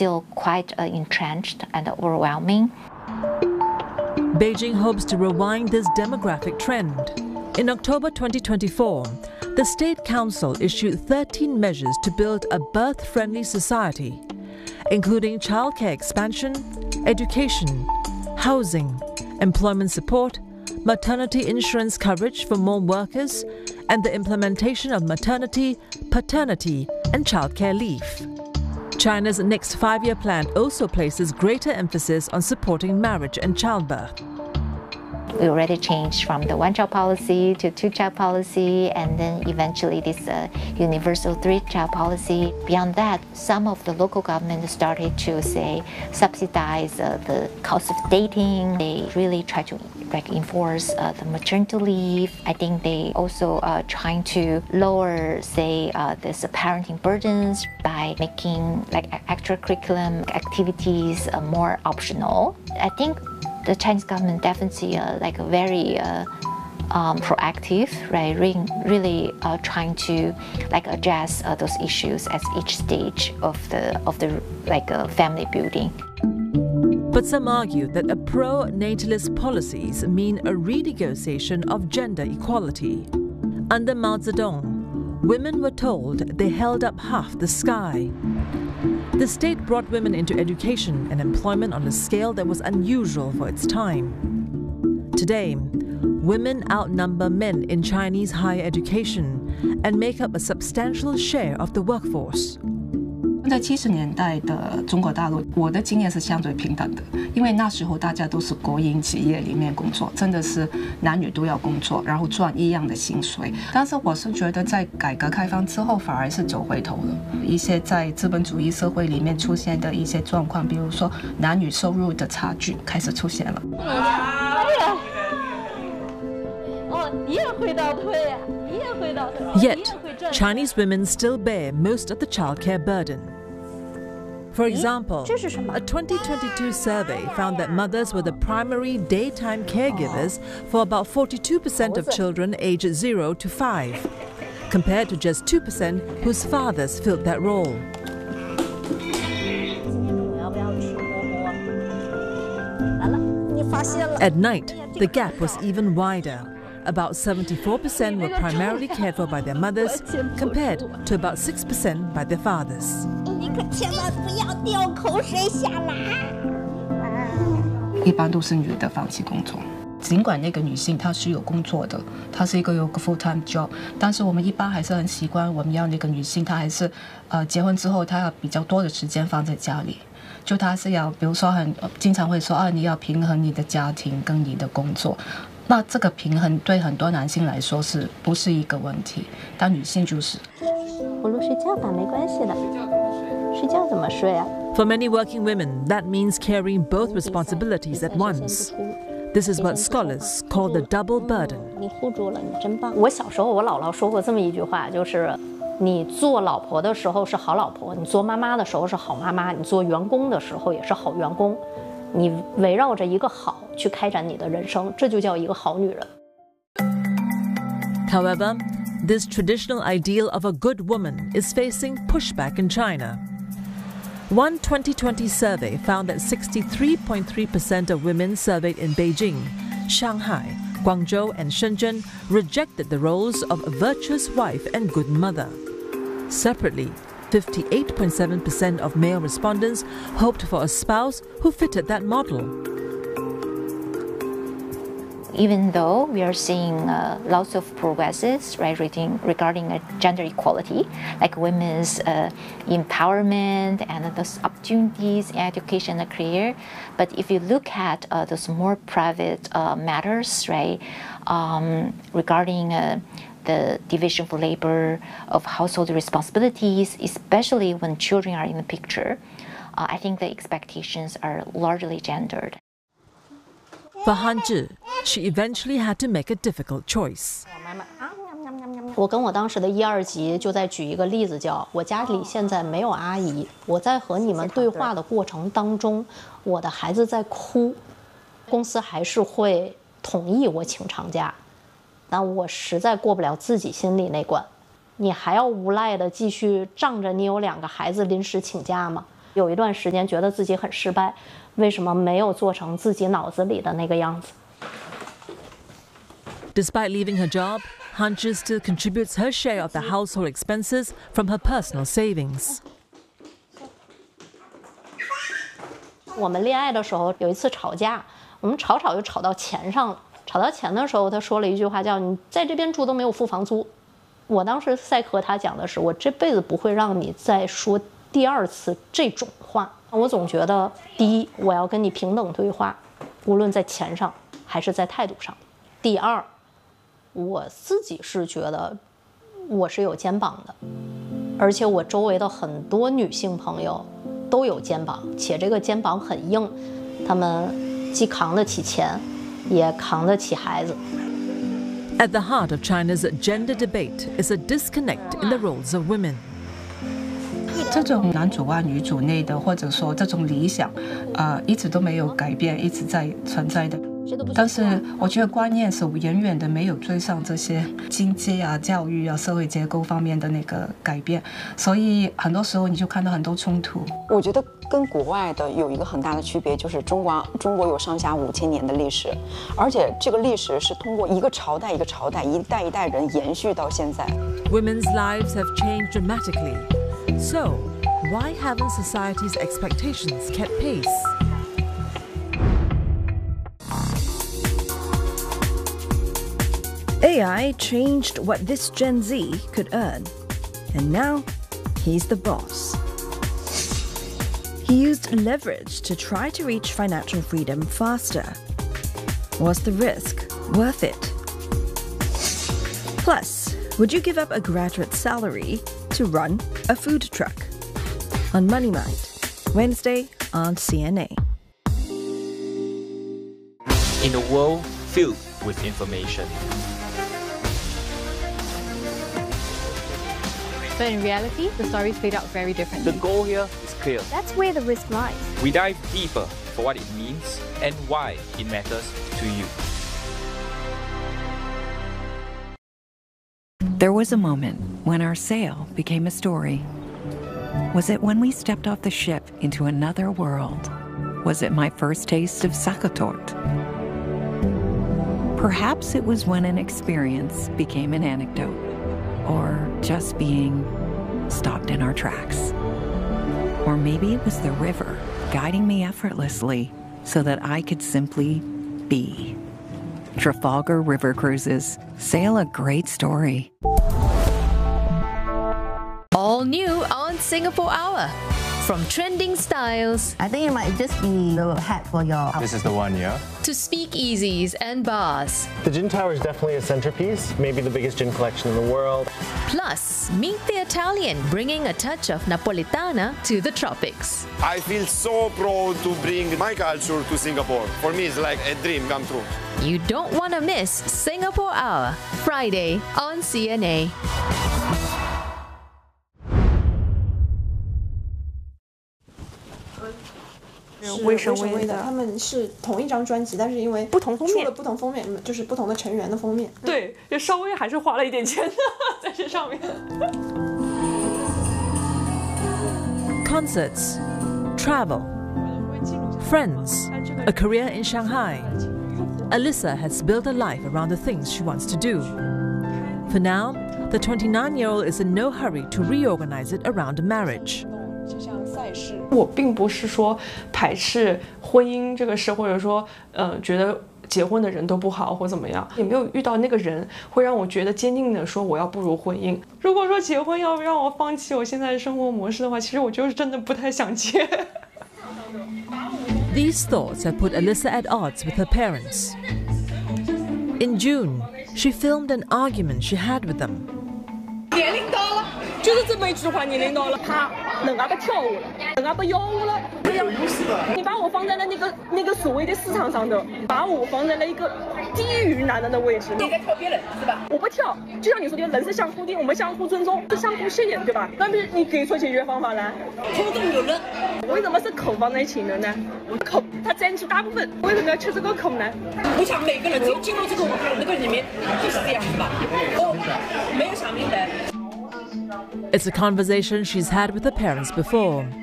still quite entrenched and overwhelming. Beijing hopes to rewind this demographic trend. In October 2024, the State Council issued 13 measures to build a birth-friendly society, including childcare expansion, education, housing, employment support, maternity insurance coverage for more workers, and the implementation of maternity, paternity, and childcare leave. China's next 5-year plan also places greater emphasis on supporting marriage and childbirth. We already changed from the one-child policy to two-child policy, and then eventually this universal three-child policy. Beyond that, some of the local governments started to subsidize the cost of dating. They really try to enforce the maternity leave. I think they also trying to lower, this parenting burdens by making extracurriculum activities more optional. I think the Chinese government definitely a very proactive, right? Really trying to address those issues at each stage of the family building. But some argue that a pro-natalist policies mean a renegotiation of gender equality. Under Mao Zedong, women were told they held up half the sky. The state brought women into education and employment on a scale that was unusual for its time. Today, women outnumber men in Chinese higher education and make up a substantial share of the workforce. 在70年代的中国大陆，我的经验是相对平等的，因为那时候大家都是国营企业里面工作，真的是男女都要工作，然后赚一样的薪水。但是我是觉得在改革开放之后反而是走回头了，一些在资本主义社会里面出现的一些状况，比如说男女收入的差距开始出现了。 Yet, Chinese women still bear most of the childcare burden. For example, a 2022 survey found that mothers were the primary daytime caregivers for about 42% of children aged 0 to 5, compared to just 2% whose fathers filled that role. At night, the gap was even wider. About 74% were primarily cared for by their mothers, compared to about 6% by their fathers. 一般都是女的放弃工作，尽管那个女性她是有工作的，她是有个 full-time job， 但是我们一般还是很习惯，我们要那个女性她还是结婚之后她要比较多的时间放在家里。就她是要，比如说经常会说你要平衡你的家庭跟你的工作。那这个平衡对很多男性来说是不是一个问题？但女性就是。 葫芦睡觉吧，没关系的。睡觉怎么睡啊？ For many working women, that means carrying both responsibilities at once. This is what scholars call the double burden. 你护住了，你真棒。我小时候，我姥姥说过这么一句话，就是你做老婆的时候是好老婆，你做妈妈的时候是好妈妈，你做员工的时候也是好员工。你围绕着一个好去开展你的人生，这就叫一个好女人。 However, this traditional ideal of a good woman is facing pushback in China. One 2020 survey found that 63.3% of women surveyed in Beijing, Shanghai, Guangzhou, and Shenzhen rejected the roles of a virtuous wife and good mother. Separately, 58.7% of male respondents hoped for a spouse who fitted that model. Even though we are seeing lots of progresses, right, regarding gender equality, like women's empowerment and those opportunities in education and career, but if you look at those more private matters, right, regarding the division for labor, of household responsibilities, especially when children are in the picture, I think the expectations are largely gendered. For Han Zhi, she eventually had to make a difficult choice. 我跟我当时的1、2级就在举一个例子，叫我家里现在没有阿姨，我在和你们对话的过程当中，我的孩子在哭，公司还是会同意我请长假，但我实在过不了自己心里那关。你还要无赖的继续仗着你有2个孩子临时请假吗？ 有一段时间觉得自己很失败，为什么没有做成自己脑子里的那个样子？ Despite leaving her job, Hunches still contributes her share of the household expenses from her personal savings. 我们恋爱的时候有一次吵架，我们吵就吵到钱上了。吵到钱的时候，他说了一句话叫“你在这边住都没有付房租”。我当时在和他讲的是，我这辈子不会让你再说第二次这种话。我总觉得，第一，我要跟你平等对话，无论在钱上还是在态度上。第二，我自己是觉得我是有肩膀的，而且我周围的很多女性朋友都有肩膀，且这个肩膀很硬，她们既扛得起钱，也扛得起孩子。 At the heart of China's gender debate is a disconnect in the roles of women. 这种男主外女主内的，或者说这种理想，一直都没有改变，一直在存在的。但是我觉得观念是远远的没有追上这些经济啊、教育啊、社会结构方面的那个改变，所以很多时候你就看到很多冲突。 我觉得跟国外的有一个很大的区别，就是中国有上下5000年的历史，而且这个历史是通过一个朝代一个朝代、一代一代人延续到现在。 Women's lives have changed dramatically. So, why haven't society's expectations kept pace? AI changed what this Gen Z could earn, and now he's the boss. He used leverage to try to reach financial freedom faster. Was the risk worth it? Plus, would you give up a graduate salary to run a food truck? On Money Mind, Wednesday on CNA. In a world filled with information. But in reality, the stories played out very differently. The goal here is clear. That's where the risk lies. We dive deeper for what it means and why it matters to you. There was a moment when our sail became a story. Was it when we stepped off the ship into another world? Was it my first taste of sakatort? Perhaps it was when an experience became an anecdote, or just being stopped in our tracks. Or maybe it was the river guiding me effortlessly so that I could simply be. Trafalgar River Cruises, sail a great story. All new on Singapore Hour. From trending styles, I think it might just be the hat for your... This is the one, yeah? To speakeasies and bars. The gin tower is definitely a centerpiece, maybe the biggest gin collection in the world. Plus, meet the Italian, bringing a touch of Napolitana to the tropics. I feel so proud to bring my culture to Singapore. For me, it's like a dream come true. You don't want to miss Singapore Hour, Friday on CNA. 微神微的，他们是同一张专辑，但是因为不同封面， 出了不同封面，就是不同的成员的封面。 对，就稍微还是花了一点钱在这上面。 Concerts, travel, friends, a career in Shanghai. Alyssa has built a life around the things she wants to do. For now, the 29-year-old is in no hurry to reorganize it around a marriage. 我并不是说排斥婚姻这个事，或者说觉得结婚的人都不好或怎么样，也没有遇到那个人会让我觉得坚定的说我要步入婚姻。如果说结婚要让我放弃我现在的生活模式的话，其实我就是真的不太想结。 These thoughts have put Alyssa at odds with her parents. In June, she filmed an argument she had with them. 年龄到了，就是这么一句话，年龄到了，他能阿不跳舞了，能阿不跳舞了。你把我放在了那个所谓的市场上头，把我放在了一个低于男人的位置。你在挑别人是吧？我不挑，就像你说的，人是相互的，我们相互尊重，是相互信任，对吧？那么你给出解决方法来？口中有人，为什么是口放在前头呢？口它占据大部分，为什么要吃这个口呢？不像每个人进入这个那个里面就是这样子吧？哦，没有想明白。 It's a conversation she's had with her parents before.